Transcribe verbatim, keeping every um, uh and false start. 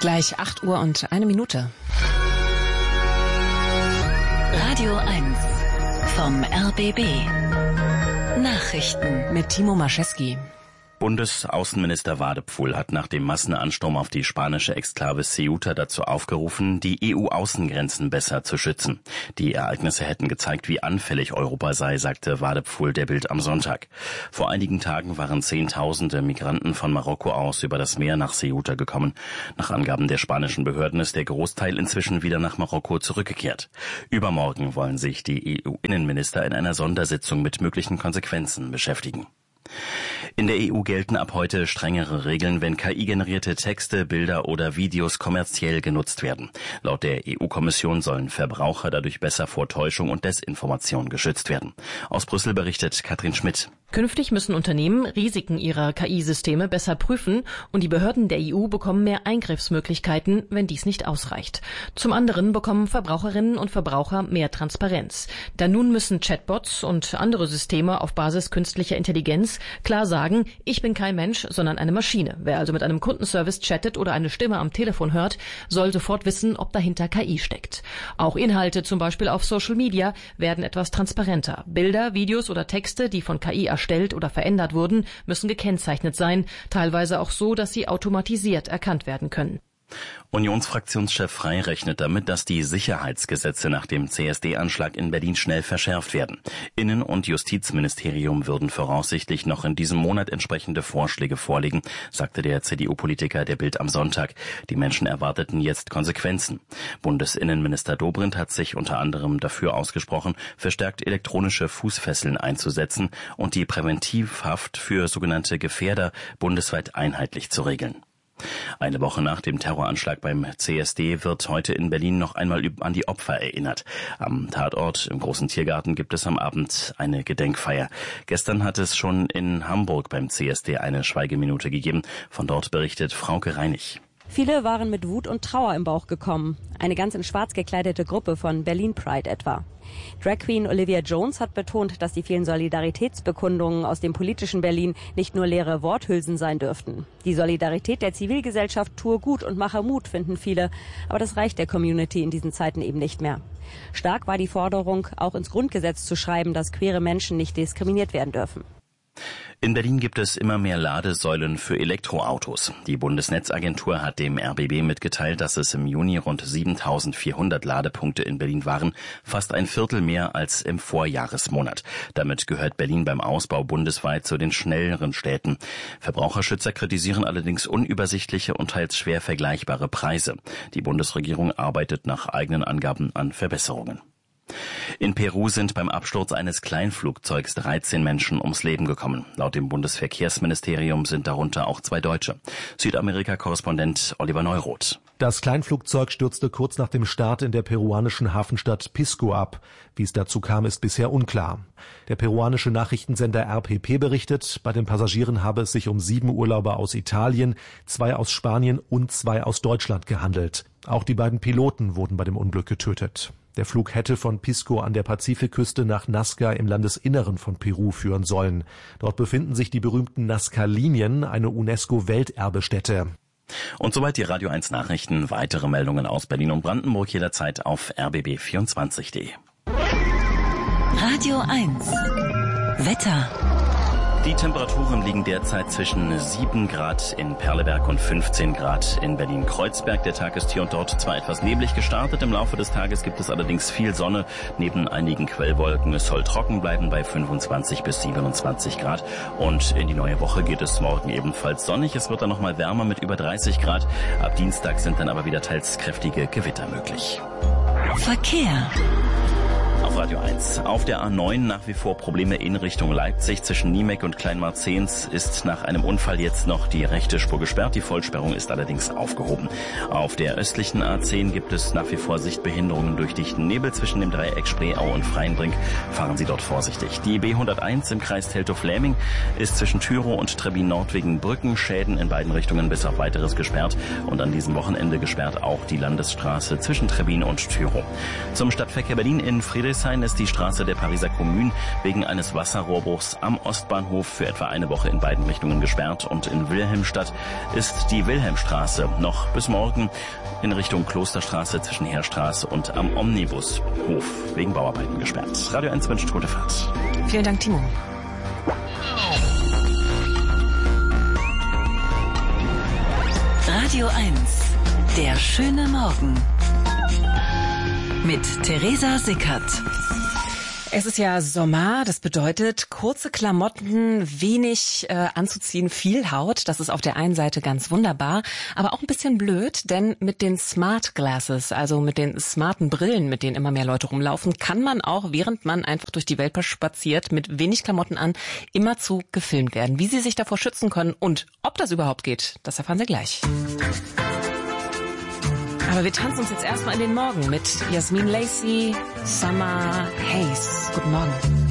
Gleich acht Uhr und eine Minute. Radio eins vom R B B. Nachrichten mit Timo Maschewski. Bundesaußenminister Wadepfuhl hat nach dem Massenansturm auf die spanische Exklave Ceuta dazu aufgerufen, die E U-Außengrenzen besser zu schützen. Die Ereignisse hätten gezeigt, wie anfällig Europa sei, sagte Wadepfuhl der Bild am Sonntag. Vor einigen Tagen waren Zehntausende Migranten von Marokko aus über das Meer nach Ceuta gekommen. Nach Angaben der spanischen Behörden ist der Großteil inzwischen wieder nach Marokko zurückgekehrt. Übermorgen wollen sich die E U-Innenminister in einer Sondersitzung mit möglichen Konsequenzen beschäftigen. In der E U gelten ab heute strengere Regeln, wenn K I-generierte Texte, Bilder oder Videos kommerziell genutzt werden. Laut der E U-Kommission sollen Verbraucher dadurch besser vor Täuschung und Desinformation geschützt werden. Aus Brüssel berichtet Katrin Schmidt. Künftig müssen Unternehmen Risiken ihrer K I-Systeme besser prüfen und die Behörden der E U bekommen mehr Eingriffsmöglichkeiten, wenn dies nicht ausreicht. Zum anderen bekommen Verbraucherinnen und Verbraucher mehr Transparenz. Denn nun müssen Chatbots und andere Systeme auf Basis künstlicher Intelligenz klar sagen, ich bin kein Mensch, sondern eine Maschine. Wer also mit einem Kundenservice chattet oder eine Stimme am Telefon hört, soll sofort wissen, ob dahinter K I steckt. Auch Inhalte, zum Beispiel auf Social Media, werden etwas transparenter. Bilder, Videos oder Texte, die von K I erstellt oder verändert wurden, müssen gekennzeichnet sein, teilweise auch so, dass sie automatisiert erkannt werden können. Unionsfraktionschef Frey rechnet damit, dass die Sicherheitsgesetze nach dem C S D-Anschlag in Berlin schnell verschärft werden. Innen- und Justizministerium würden voraussichtlich noch in diesem Monat entsprechende Vorschläge vorlegen, sagte der C D U-Politiker der Bild am Sonntag. Die Menschen erwarteten jetzt Konsequenzen. Bundesinnenminister Dobrindt hat sich unter anderem dafür ausgesprochen, verstärkt elektronische Fußfesseln einzusetzen und die Präventivhaft für sogenannte Gefährder bundesweit einheitlich zu regeln. Eine Woche nach dem Terroranschlag beim C S D wird heute in Berlin noch einmal an die Opfer erinnert. Am Tatort im Großen Tiergarten gibt es am Abend eine Gedenkfeier. Gestern hat es schon in Hamburg beim C S D eine Schweigeminute gegeben. Von dort berichtet Frauke Reinig. Viele waren mit Wut und Trauer im Bauch gekommen. Eine ganz in schwarz gekleidete Gruppe von Berlin Pride etwa. Drag Queen Olivia Jones hat betont, dass die vielen Solidaritätsbekundungen aus dem politischen Berlin nicht nur leere Worthülsen sein dürften. Die Solidarität der Zivilgesellschaft tue gut und mache Mut, finden viele. Aber das reicht der Community in diesen Zeiten eben nicht mehr. Stark war die Forderung, auch ins Grundgesetz zu schreiben, dass queere Menschen nicht diskriminiert werden dürfen. In Berlin gibt es immer mehr Ladesäulen für Elektroautos. Die Bundesnetzagentur hat dem R B B mitgeteilt, dass es im Juni rund siebentausendvierhundert Ladepunkte in Berlin waren, fast ein Viertel mehr als im Vorjahresmonat. Damit gehört Berlin beim Ausbau bundesweit zu den schnelleren Städten. Verbraucherschützer kritisieren allerdings unübersichtliche und teils schwer vergleichbare Preise. Die Bundesregierung arbeitet nach eigenen Angaben an Verbesserungen. In Peru sind beim Absturz eines Kleinflugzeugs dreizehn Menschen ums Leben gekommen. Laut dem Bundesverkehrsministerium sind darunter auch zwei Deutsche. Südamerika-Korrespondent Oliver Neuroth. Das Kleinflugzeug stürzte kurz nach dem Start in der peruanischen Hafenstadt Pisco ab. Wie es dazu kam, ist bisher unklar. Der peruanische Nachrichtensender R P P berichtet, bei den Passagieren habe es sich um sieben Urlauber aus Italien, zwei aus Spanien und zwei aus Deutschland gehandelt. Auch die beiden Piloten wurden bei dem Unglück getötet. Der Flug hätte von Pisco an der Pazifikküste nach Nazca im Landesinneren von Peru führen sollen. Dort befinden sich die berühmten Nazca-Linien, eine UNESCO-Welterbestätte. Und soweit die Radio eins Nachrichten. Weitere Meldungen aus Berlin und Brandenburg jederzeit auf r b b vierundzwanzig punkt d e. Radio eins Wetter. Die Temperaturen liegen derzeit zwischen sieben Grad in Perleberg und fünfzehn Grad in Berlin-Kreuzberg. Der Tag ist hier und dort zwar etwas neblig gestartet. Im Laufe des Tages gibt es allerdings viel Sonne neben einigen Quellwolken. Es soll trocken bleiben bei fünfundzwanzig bis siebenundzwanzig Grad. Und in die neue Woche geht es morgen ebenfalls sonnig. Es wird dann nochmal wärmer mit über dreißig Grad. Ab Dienstag sind dann aber wieder teils kräftige Gewitter möglich. Verkehr. Auf Radio eins. Auf der A neun nach wie vor Probleme in Richtung Leipzig. Zwischen Niemek und Kleinmarzens ist nach einem Unfall jetzt noch die rechte Spur gesperrt. Die Vollsperrung ist allerdings aufgehoben. Auf der östlichen A zehn gibt es nach wie vor Sichtbehinderungen durch dichten Nebel zwischen dem Dreieck Spreeau und Freienbrink. Fahren Sie dort vorsichtig. Die B hunderteins im Kreis Teltow-Fläming ist zwischen Thürow und Trebbin Nord wegen Brückenschäden in beiden Richtungen bis auf Weiteres gesperrt. Und an diesem Wochenende gesperrt auch die Landesstraße zwischen Trebbin und Thürow. Zum Stadtverkehr Berlin in Friedrichshain Friedrichshain ist die Straße der Pariser Kommune wegen eines Wasserrohrbruchs am Ostbahnhof für etwa eine Woche in beiden Richtungen gesperrt. Und in Wilhelmstadt ist die Wilhelmstraße noch bis morgen in Richtung Klosterstraße zwischen Heerstraße und am Omnibushof wegen Bauarbeiten gesperrt. Radio eins wünscht gute Fahrt. Vielen Dank, Timo. Radio eins, der schöne Morgen. Mit Theresa Sickert. Es ist ja Sommer, das bedeutet kurze Klamotten, wenig äh, anzuziehen, viel Haut. Das ist auf der einen Seite ganz wunderbar, aber auch ein bisschen blöd, denn mit den Smart Glasses, also mit den smarten Brillen, mit denen immer mehr Leute rumlaufen, kann man auch, während man einfach durch die Welt spaziert, mit wenig Klamotten an, immerzu gefilmt werden. Wie Sie sich davor schützen können und ob das überhaupt geht, das erfahren Sie gleich. Aber wir tanzen uns jetzt erstmal in den Morgen mit Jasmin Lacey, Summer Haze. Guten Morgen.